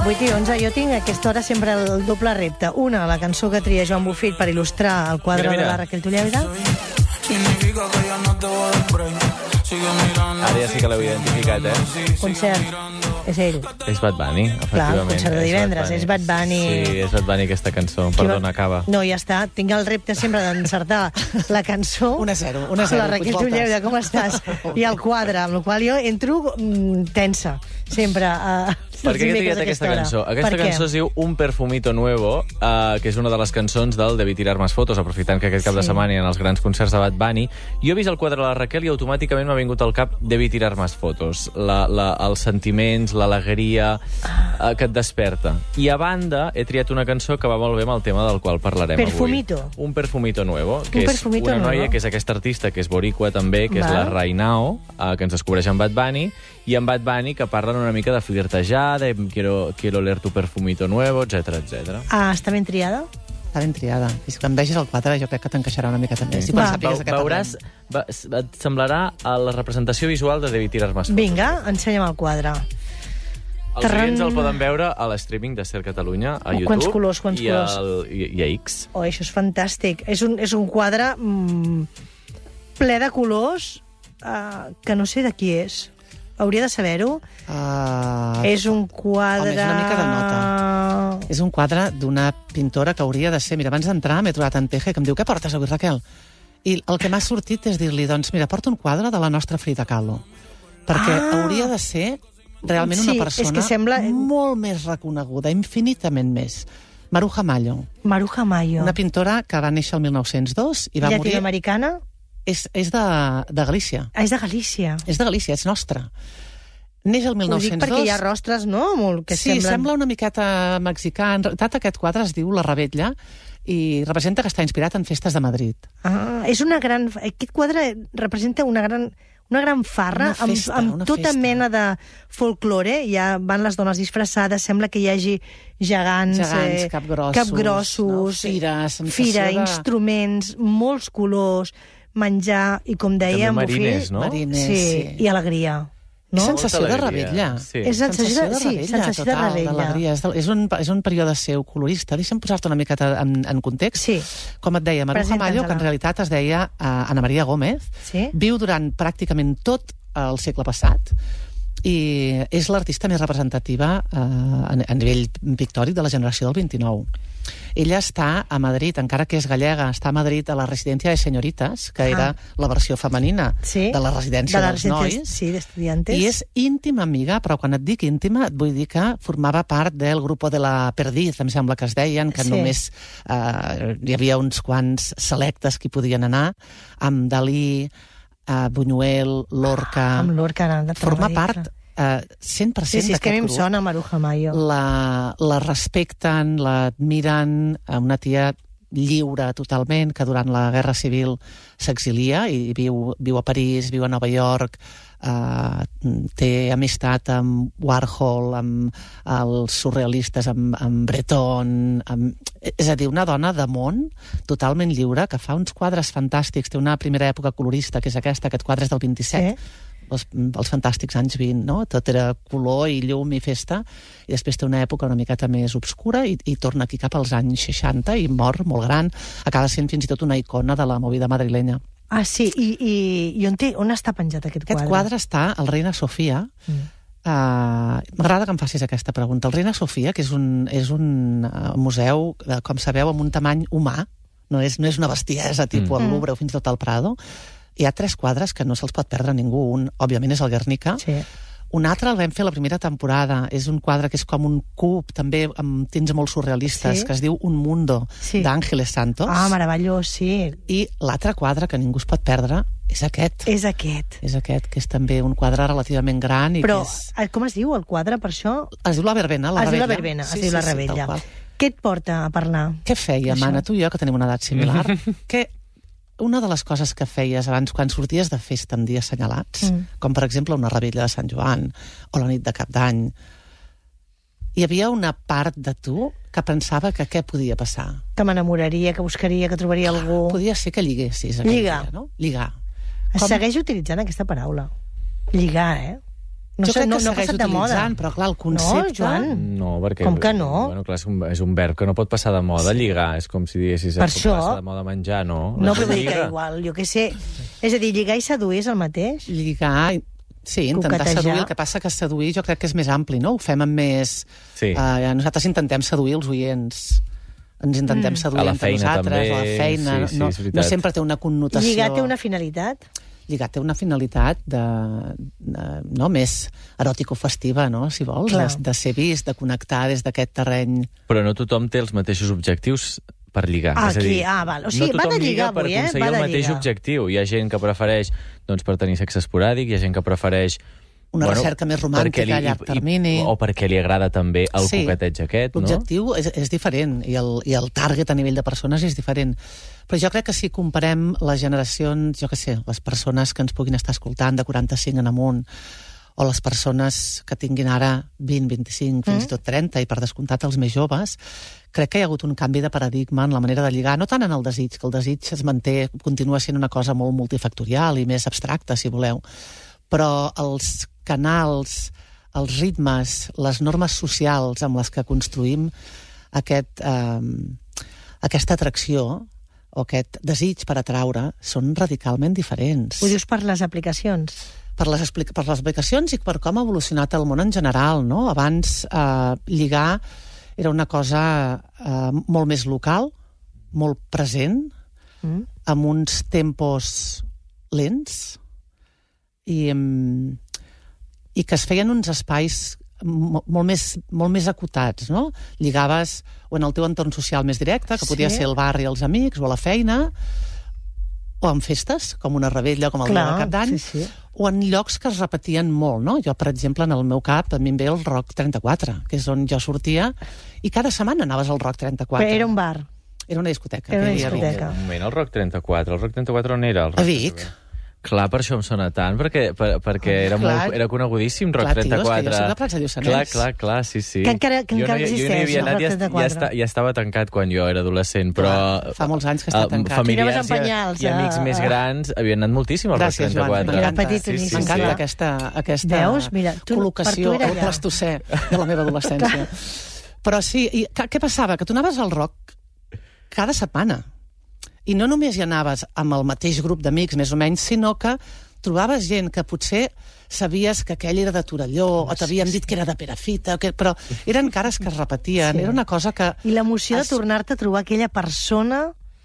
8 i 11, jo tinc a aquesta hora sempre el doble repte. Una, la cançó que tria Joan Bufit per il·lustrar el quadre de la Raquel Tulleda. Ara ja sí que l'heu identificat, Concert. És ell. És Bad Bunny, efectivament. Clar, el concert de divendres, és Bad Bunny. Sí, és Bad Bunny aquesta cançó. Perdona, acaba. No, ja està. Tinc el repte sempre d'encertar la cançó. 1-0. La Raquel Tulleda, com estàs? I el quadre, amb el qual jo entro tensa, sempre. Per què he triat aquesta cançó? Aquesta cançó es diu Un perfumito nuevo, que és una de les cançons del Debí tirar más fotos, aprofitant que aquest cap de setmana hi ha els grans concerts de Bad Bunny. Jo he vist el quadre de la Raquel i automàticament m'ha vingut al cap Debí tirar más fotos. Els sentiments, l'alegria que et desperta. I a banda, he triat una cançó que va molt bé amb el tema del qual parlarem Perfumito. avui. Un perfumito nuevo, que és una noia que és aquesta artista, que és boricua també, que és la Rainao, que ens descobreix amb Bad Bunny, i amb Bad Bunny que parlen una mica de flirtejar, de quiero oler tu perfumito nuevo, etc. Està ben triada? Està ben triada. I si quan vegis el quadre jo crec que t'encaixarà una mica també. Si veuràs, et semblarà a la representació visual de Debí tirar más fotos. Vinga, ensenya'm el quadre. Els oients el poden veure a l'streaming de Ser Catalunya, a YouTube. Quants colors. I a X. Oh, això és fantàstic. És un quadre ple de colors que no sé de qui és. Hauria de saber-ho. És un quadre... Home, és una mica de nota. És un quadre d'una pintora que hauria de ser... Mira, abans d'entrar m'he trobat en Teje, que em diu, què portes avui, Raquel? I el que m'ha sortit és dir-li, doncs, mira, porta un quadre de la nostra Frida Kahlo. Perquè hauria de ser realment una persona molt més reconeguda, infinitament més. Maruja Mayo. Maruja Mayo. Una pintora que va néixer el 1902 i va morir... Llatinoamericana? És de Galícia. És de Galícia. És de Galícia, és nostra. Neix el 1902... Ho dic perquè hi ha rostres, no? Sí, sembla una miqueta mexicà. En realitat, aquest quadre es diu La Rebetlla i representa que està inspirat en festes de Madrid. És una gran... Aquest quadre representa una gran farra amb tota mena de folklore. Ja van les dones disfressades, sembla que hi hagi gegants capgrossos, fira, instruments, molts colors, menjar i, com deia mariners, no? Sí, i alegria. No? Sensació de rebetlla. És sensació de rebetlla. És un període seu colorista. Deixa'm posar-te una miqueta en context. Sí. Com et deia, Maruja Mayo, que en realitat es deia Ana Maria Gómez, viu durant pràcticament tot el segle passat i és l'artista més representativa a nivell pictòric de la generació del 29. Ella està a Madrid, encara que és gallega, està a Madrid a la residència de Señoritas, que era la versió femenina de la residència dels nois. Sí, d'estudiantes. I és íntima amiga, però quan et dic íntima et vull dir que formava part del grupo de la Perdiz, em sembla que es deien, que només hi havia uns quants selectes que hi podien anar, amb Dalí, Buñuel, Lorca... Amb Lorca ha anat a formar part 100% d'aquest grup. Sí, és que a mi em sona Maruja Mayo. La respecten, l'admiren, una tia lliure totalment, que durant la Guerra Civil s'exilia i viu a París, viu a Nova York, té amistat amb Warhol, amb els surrealistes, amb Breton... És a dir, una dona de món totalment lliure, que fa uns quadres fantàstics. Té una primera època colorista, que és aquest quadre és del 27, els fantàstics anys 20, no? Tot era color i llum i festa, i després té una època una miqueta més obscura i torna aquí cap als anys 60 i mor molt gran. Acaba sent fins i tot una icona de la movida madrilenya. Ah, sí, i on està penjat aquest quadre? Aquest quadre està al Reina Sofia. M'agrada que em facis aquesta pregunta. El Reina Sofia, que és un museu, com sabeu, amb un tamany humà, no és una bestiesa tipus el Louvre o fins i tot el Prado. Hi ha 3 quadres que no se'ls pot perdre ningú. Un, òbviament, és el Guernica. Un altre el vam fer la primera temporada. És un quadre que és com un cub, també amb tints molt surrealistes, que es diu Un Mundo, d'Ángeles Santos. Ah, meravellós, sí. I l'altre quadre que ningú es pot perdre és aquest. És aquest. És aquest, que és també un quadre relativament gran. Però, com es diu el quadre, per això? Es diu La Verbena. Es diu La Verbena, es diu La Rebetlla. Què et porta a parlar? Què fèiem, Anna, tu i jo, que tenim una edat similar? Una de les coses que feies abans, quan sorties de festa en dies assenyalats, com per exemple una rebella de Sant Joan o la nit de Cap d'Any, hi havia una part de tu que pensava que què podia passar? Que m'enamoraria, que buscaria, que trobaria algú... Podia ser que lliguessis. Lligar. No? Lligar. Segueix utilitzant aquesta paraula. Lligar, Jo crec que segueix utilitzant, però clar, el concepte... No, Joan? No, perquè... Com que no? Bueno, clar, és un verb que no pot passar de moda, lligar. És com si diguessis que passa de moda menjar, no? No, però vull dir que igual, jo què sé. És a dir, lligar i seduir és el mateix? Lligar... Sí, intentar seduir. El que passa que seduir jo crec que és més ampli, no? Ho fem amb més... Sí. Nosaltres intentem seduir els oients. Ens intentem seduir entre nosaltres, a la feina. No sempre té una connotació... Lligar té una finalitat? Lligar té una finalitat més eròtico-festiva, no? Si vols, de ser vist, de connectar des d'aquest terreny. Però no tothom té els mateixos objectius per lligar. Val. O sigui, va de lligar avui, per aconseguir el mateix objectiu. Hi ha gent que prefereix per tenir sexe esporàdic, hi ha gent que prefereix una recerca més romàntica a llarg termini. O perquè li agrada també el coqueteig aquest, no? L'objectiu és diferent i el target a nivell de persones és diferent. Però jo crec que si comparem les generacions, jo què sé, les persones que ens puguin estar escoltant de 45 en amunt, o les persones que tinguin ara 20, 25, fins i tot 30, i per descomptat els més joves, crec que hi ha hagut un canvi de paradigma en la manera de lligar, no tant en el desig, que el desig es manté, continua sent una cosa molt multifactorial i més abstracta, si voleu, però els canals, els ritmes, les normes socials amb les que construïm aquesta atracció o aquest desig per atraure són radicalment diferents. Ho dius per les aplicacions? Per les aplicacions i per com ha evolucionat el món en general, no? Abans lligar era una cosa molt més local, molt present, amb uns tempos lents i que es feien uns espais molt més acotats, no? Lligaves o en el teu entorn social més directe, que podia ser el barri, els amics, o a la feina, o en festes, com una revetlla, com el dia de Cap d'Any, o en llocs que es repetien molt, no? Jo, per exemple, en el meu cap, a mi em ve el Rock 34, que és on jo sortia, i cada setmana anaves al Rock 34. Però era un bar? Era una discoteca. Era una discoteca. Un moment, el Rock 34. El Rock 34 on era? A Vic. Clar, per això em sona tant, perquè era conegudíssim, Rock 34. Clar, tio, és que jo soc de Prats de Lluçanès. Clar, sí. Que encara existeix, el Rock 34. Ja estava tancat quan jo era adolescent, però... Fa molts anys que està tancat. Familiars i amics més grans havien anat moltíssim al Rock 34. M'encanta aquesta col·locació al plastocè de la meva adolescència. Però sí, què passava? Que tu anaves al rock cada setmana. I no només hi anaves amb el mateix grup d'amics, més o menys, sinó que trobaves gent que potser sabies que aquell era de Torelló, o t'havien dit que era de Perafita, però eren cares que es repetien, era una cosa que... I l'emoció de tornar-te a trobar aquella persona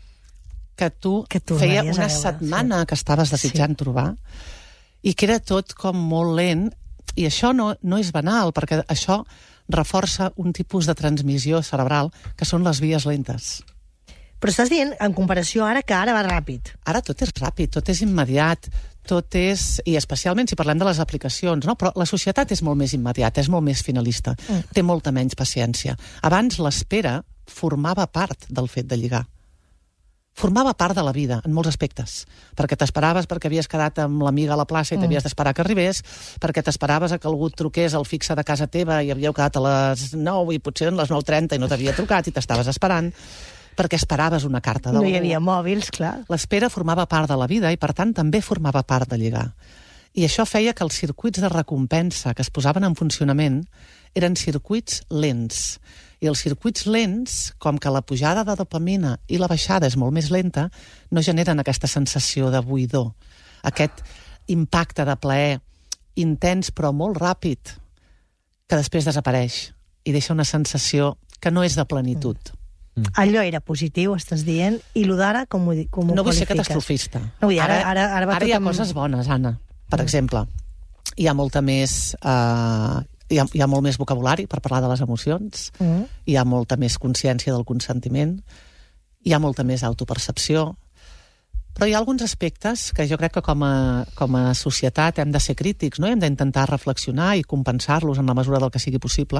que tu feia una setmana que estaves desitjant trobar, i que era tot com molt lent, i això no és banal, perquè això reforça un tipus de transmissió cerebral, que són les vies lentes. Però estàs dient, en comparació ara, que ara va ràpid. Ara tot és ràpid, tot és immediat, tot és... I especialment si parlem de les aplicacions, no? Però la societat és molt més immediata, és molt més finalista, té molta menys paciència. Abans l'espera formava part del fet de lligar. Formava part de la vida, en molts aspectes. Perquè t'esperaves perquè havies quedat amb l'amiga a la plaça i t'havies d'esperar que arribés, perquè t'esperaves que algú et truqués al fixe de casa teva i havíeu quedat a les 9 i potser a les 9:30 i no t'havia trucat i t'estaves esperant, perquè esperaves una carta d'algú. No hi havia mòbils, clar. L'espera formava part de la vida i, per tant, també formava part de lligar. I això feia que els circuits de recompensa que es posaven en funcionament eren circuits lents. I els circuits lents, com que la pujada de dopamina i la baixada és molt més lenta, no generen aquesta sensació de buidor, aquest impacte de plaer intens però molt ràpid, que després desapareix i deixa una sensació que no és de plenitud. Allò era positiu, estàs dient, i lo d'ara com ho qualifiques? No vull ser catastrofista. No, ara hi ha coses bones, Anna. Per exemple, hi ha molta més... Hi ha molt més vocabulari per parlar de les emocions, hi ha molta més consciència del consentiment, hi ha molta més autopercepció, però hi ha alguns aspectes que jo crec que com a societat hem de ser crítics, no? Hem d'intentar reflexionar i compensar-los en la mesura del que sigui possible,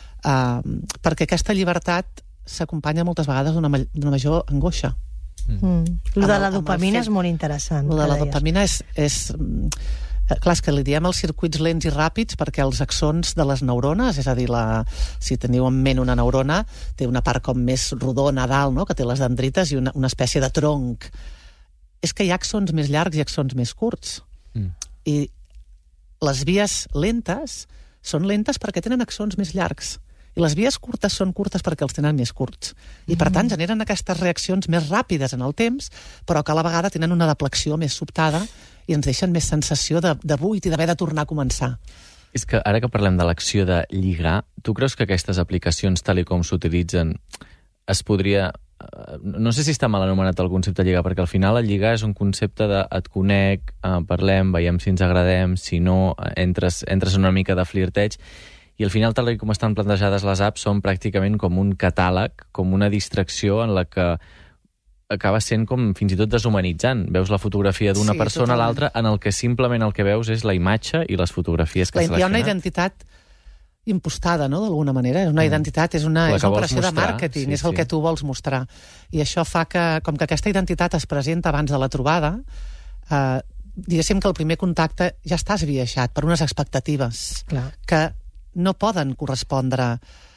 perquè aquesta llibertat s'acompanya moltes vegades d'una major angoixa. Lo de la dopamina és molt interessant. Lo de la dopamina és clar, és que li diem els circuits lents i ràpids perquè els axons de les neurones, és a dir, si teniu en ment una neurona, té una part com més rodona a dalt, no? Que té les dendrites i una espècie de tronc. És que hi ha axons més llargs i axons més curts. I les vies lentes són lentes perquè tenen axons més llargs. I les vies curtes són curtes perquè els tenen més curts. I, per tant, generen aquestes reaccions més ràpides en el temps, però que a la vegada tenen una deflexió més sobtada i ens deixen més sensació de buit i d'haver de tornar a començar. És que ara que parlem de l'acció de lligar, tu creus que aquestes aplicacions, tal i com s'utilitzen, es podria... No sé si està mal anomenat el concepte de lligar, perquè al final el lligar és un concepte de et conec, parlem, veiem si ens agradem, si no, entres una mica de flirteig. I al final, tal com estan plantejades les apps, són pràcticament com un catàleg, com una distracció en la que acaba sent com fins i tot deshumanitzant. Veus la fotografia d'una persona a l'altra en el que simplement el que veus és la imatge i les fotografies que has seleccionat. Hi ha una identitat impostada, no?, d'alguna manera. És una identitat, és una operació de màrqueting, és el que tu vols mostrar. I això fa que, com que aquesta identitat es presenta abans de la trobada, diguéssim que el primer contacte ja està esbiaixat per unes expectatives que no poden correspondre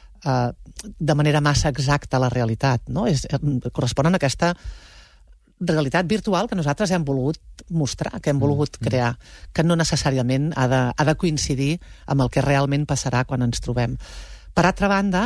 de manera massa exacta a la realitat, no? Corresponen a aquesta realitat virtual que nosaltres hem volgut mostrar, que hem volgut crear, que no necessàriament ha de coincidir amb el que realment passarà quan ens trobem. Per altra banda,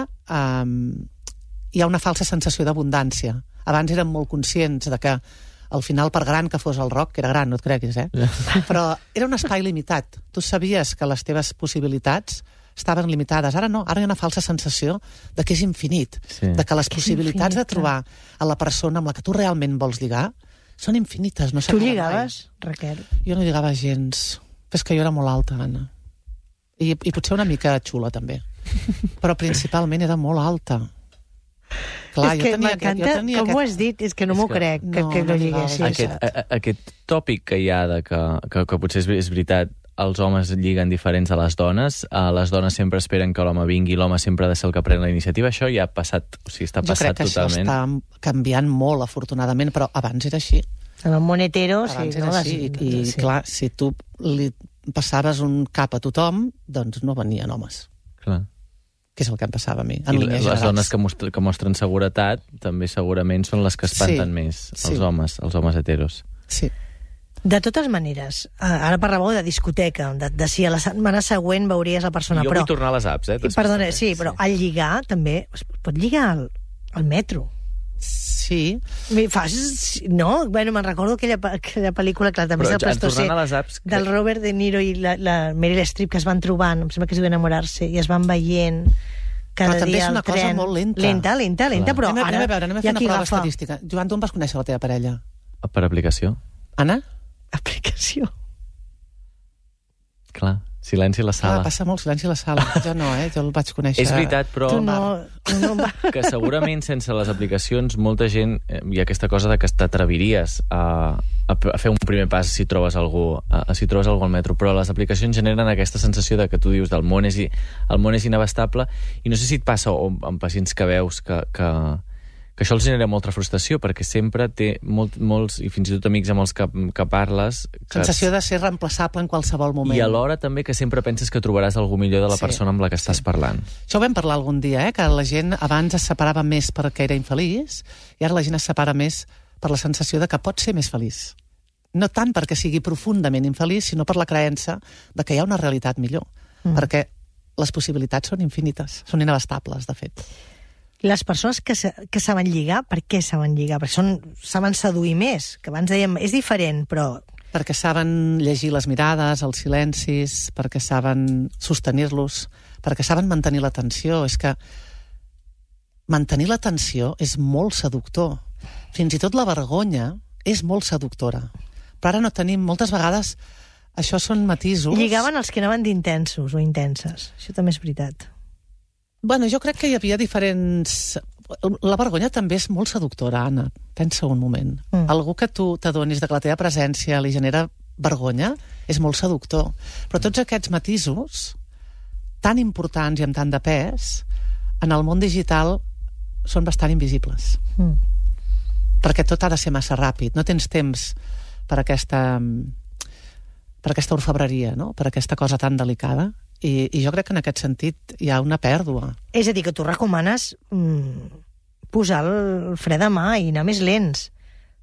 hi ha una falsa sensació d'abundància. Abans érem molt conscients de que al final, per gran que fos el rock, que era gran, no et creguis, però era un espai limitat. Tu sabies que les teves possibilitats estaven limitades. Ara no, ara hi ha una falsa sensació de que és infinit, de que les possibilitats de trobar a la persona amb la que tu realment vols lligar són infinites. No tu lligaves, Raquel? Jo no lligava gens. És que jo era molt alta, Anna. I potser una mica xula, també. Però principalment era molt alta. Clar, és que m'encanta, com ho has dit, és que no m'ho crec, que no lliguessis. Aquest tòpic que hi ha de que potser és veritat, els homes lliguen diferents a les dones sempre esperen que l'home vingui, l'home sempre ha de ser el que pren la iniciativa, això ja ha passat, o sigui, està passat totalment. Jo crec que això està canviant molt, afortunadament, però abans era així. En el món hetero, sí. Abans era així, i clar, si tu li passaves un cap a tothom, doncs no venien homes. Clar. Que és el que em passava a mi, en línies generals. Les dones que mostren seguretat també segurament són les que espanten més els homes heteros. Sí. De totes maneres, ara parlàveu de discoteca, de si a la setmana següent veuries la persona. Jo vull tornar a les apps, Perdona, sí, però al lligar també es pot lligar al metro. Sí. No? Bueno, me'n recordo aquella pel·lícula, clar, també és el plastocè del Robert De Niro i la Meryl Streep, que es van trobant, em sembla que es diu enamorar-se, i es van veient cada dia al tren. Però també és una cosa molt lenta. Lenta, però ara... Anem a veure, anem a fer una prova estadística. Joan, tu on vas conèixer la teva parella? Per aplicació. Anna? Aplicació. Clar, silenci a la sala. Passa molt silenci a la sala. Jo no, jo el vaig conèixer... És veritat, però... que segurament sense les aplicacions molta gent... Hi ha aquesta cosa de que t'atreviries a fer un primer pas si trobes algú al metro, però les aplicacions generen aquesta sensació de que tu dius el món és inabastable, i no sé si et passa amb pacients que veus que això els genera molta frustració, perquè sempre té molts, i fins i tot amics amb els que parles... Sensació de ser reemplaçable en qualsevol moment. I alhora també que sempre penses que trobaràs algú millor de la persona amb la que estàs parlant. Això ho vam parlar algun dia, que la gent abans es separava més perquè era infeliç, i ara la gent es separa més per la sensació de que pot ser més feliç. No tant perquè sigui profundament infeliç, sinó per la creença de que hi ha una realitat millor. Perquè les possibilitats són infinites, són inabastables, de fet. Les persones que saben lligar, per què saben lligar? Perquè saben seduir més, que abans dèiem, és diferent, però... Perquè saben llegir les mirades, els silencis, perquè saben sostenir-los, perquè saben mantenir l'atenció. És que mantenir l'atenció és molt seductor. Fins i tot la vergonya és molt seductora. Però ara no tenim, moltes vegades, això són matisos... Lligaven els que anaven d'intensos o intenses. Això també és veritat. Bueno, jo crec que hi havia diferents... La vergonya també és molt seductora, Anna. Pensa un moment. Algú que tu t'adonis que la teva presència li genera vergonya és molt seductor. Però tots aquests matisos, tan importants i amb tant de pes, en el món digital són bastant invisibles. Perquè tot ha de ser massa ràpid. No tens temps per aquesta orfebreria, no? Per aquesta cosa tan delicada. I jo crec que en aquest sentit hi ha una pèrdua. És a dir, que tu recomanes posar el fre de mà i anar més lents.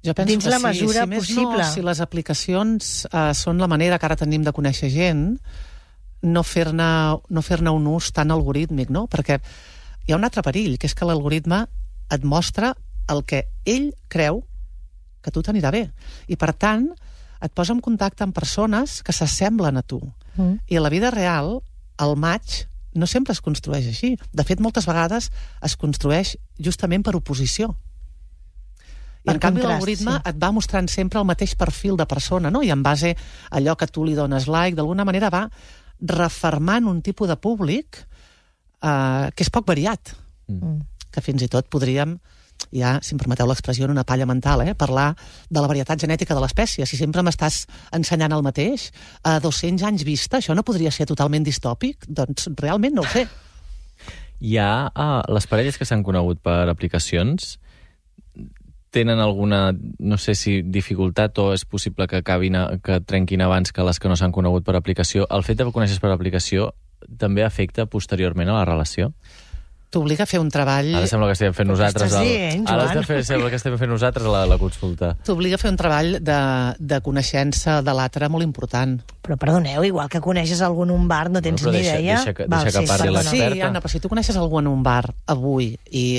Jo penso dins la mesura possible. Si les aplicacions són la manera que ara tenim de conèixer gent, no fer-ne un ús tan algorítmic, no? Perquè hi ha un altre perill, que és que l'algoritme et mostra el que ell creu que a tu t'anirà bé. I, per tant, et posa en contacte amb persones que s'assemblen a tu. I a la vida real, el match no sempre es construeix així. De fet, moltes vegades es construeix justament per oposició. I, en canvi, l'algoritme et va mostrant sempre el mateix perfil de persona, no? I en base a allò que tu li dones like, d'alguna manera va refermant un tipus de públic que és poc variat. Que fins i tot podríem, ja, si em permeteu l'expressió, en una palla mental, parlar de la varietat genètica de l'espècie. Si sempre m'estàs ensenyant el mateix, a 200 anys vista, això no podria ser totalment distòpic? Doncs realment no ho sé. Hi ha les parelles que s'han conegut per aplicacions, tenen alguna, no sé si dificultat o és possible que que trenquin abans que les que no s'han conegut per aplicació. El fet de conèixer per aplicació també afecta posteriorment a la relació? T'obliga a fer un treball... Ara sembla que estem fent nosaltres... Sembla que estem fent nosaltres la consulta. T'obliga a fer un treball de coneixença de l'altre molt important. Però perdoneu, igual que coneixes algú en un bar, no tens ni idea... Deixa que parli l'experta. Sí, Anna, però si tu coneixes algú en un bar avui i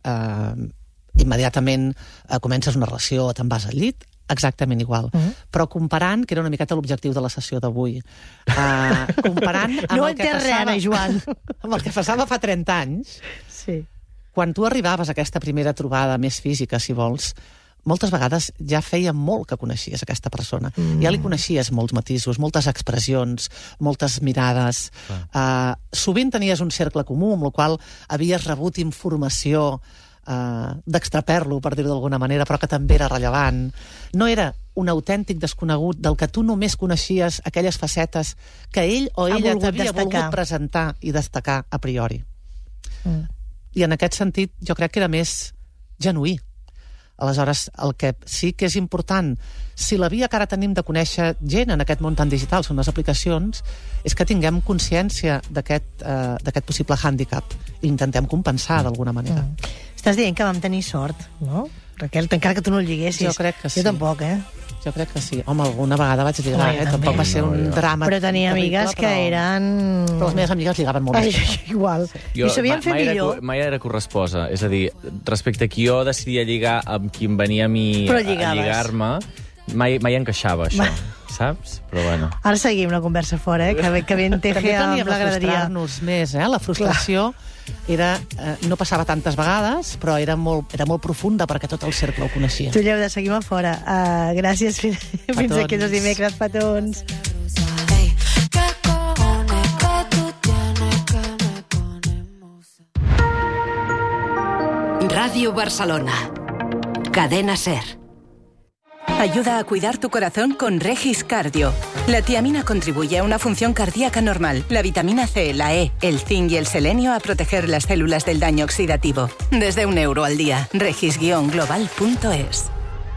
immediatament comences una relació o te'n vas al llit, exactament igual. Però comparant, que era una miqueta l'objectiu de la sessió d'avui, comparant amb el que passava... Joan. Amb el que passava fa 30 anys, quan tu arribaves a aquesta primera trobada més física, si vols, moltes vegades ja feia molt que coneixies aquesta persona. Ja li coneixies molts matisos, moltes expressions, moltes mirades. Sovint tenies un cercle comú, amb el qual havies rebut informació d'extraperlo, per dir-ho d'alguna manera, però que també era rellevant. No era un autèntic desconegut del que tu només coneixies aquelles facetes que ell o ella t'havia volgut presentar i destacar a priori. I en aquest sentit jo crec que era més genuí. Aleshores, el que sí que és important, si la via que ara tenim de conèixer gent en aquest món tan digital són les aplicacions, és que tinguem consciència d'aquest possible hàndicap i intentem compensar d'alguna manera. Estàs dient que vam tenir sort, no? Raquel, encara que tu no el lliguessis. Jo crec que sí. Jo tampoc, Jo crec que sí. Home, alguna vegada vaig lligar, tampoc va ser un drama. Però tenia amigues que eren... Però les meves amigues lligaven molt bé. Igual. I ho sabien fer millor. Mai era corresposa. És a dir, respecte a qui jo decidia lligar amb qui em venia a mi a lligar-me, mai encaixava això. Saps? Però bueno. Ara seguim la conversa fora, que ben teje amb la graderia. També frustrar-nos més, La frustració no passava tantes vegades, però era molt profunda perquè tot el cercle ho coneixia. Tu, Lleuda, seguim a fora. Gràcies. Fins aquí els dimecres, petons. Radio Barcelona. Cadena SER. Ayuda a cuidar tu corazón con Regis Cardio. La tiamina contribuye a una función cardíaca normal. La vitamina C, la E, el zinc y el selenio a proteger las células del daño oxidativo. Desde €1 al día. regis-global.es.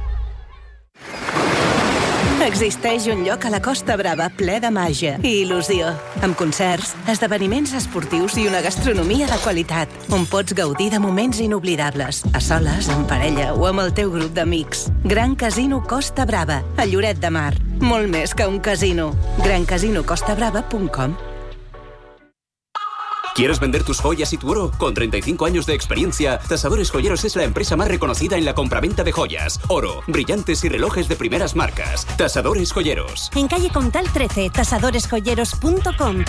Existeix un lloc a la Costa Brava ple de màgia i il·lusió, amb concerts, esdeveniments esportius i una gastronomia de qualitat, on pots gaudir de moments inoblidables, a soles, en parella o amb el teu grup d'amics. Gran Casino Costa Brava, a Lloret de Mar. Molt més que un casino. GranCasinoCostaBrava.com. ¿Quieres vender tus joyas y tu oro? Con 35 años de experiencia, Tasadores Joyeros es la empresa más reconocida en la compraventa de joyas, oro, brillantes y relojes de primeras marcas. Tasadores Joyeros. En calle Comtal 13, tasadoresjoyeros.com.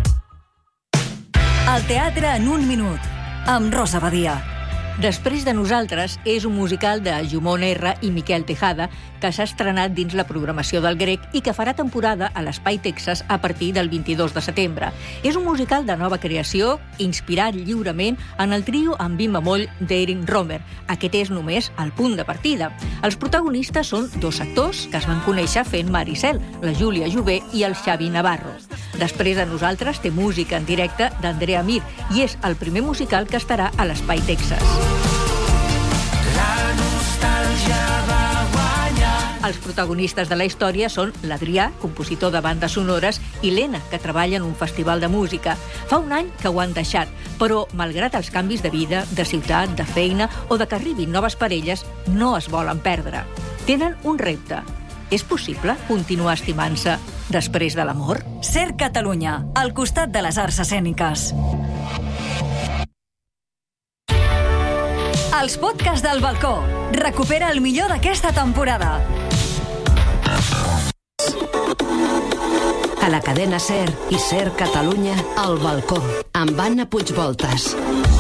El teatre en un minut, amb Rosa Badia. Després de nosaltres és un musical de Jumon R i Miquel Tejada que s'ha estrenat dins la programació del Grec i que farà temporada a l'Espai Texas a partir del 22 de setembre. És un musical de nova creació, inspirat lliurement en el trio en mi bemoll d'Erin Romer. Aquest és només el punt de partida. Els protagonistes són dos actors que es van conèixer fent Maricel, la Júlia Jové i el Xavi Navarro. Després de nosaltres té música en directe d'Andrea Mir i és el primer musical que estarà a l'Espai Texas. La nostàlgia va guanyar. Els protagonistes de la història són l'Adrià, compositor de bandes sonores, i l'Ena, que treballa en un festival de música. Fa un any que ho han deixat, però, malgrat els canvis de vida, de ciutat, de feina o de que arribin noves parelles, no es volen perdre. Tenen un repte. És possible continuar estimant-se després de l'amor? Ser Catalunya, al costat de les arts escèniques. Els podcasts del Balcó. Recupera el millor d'aquesta temporada. A la cadena SER i SER Catalunya, El Balcó, amb Anna Puigvoltas.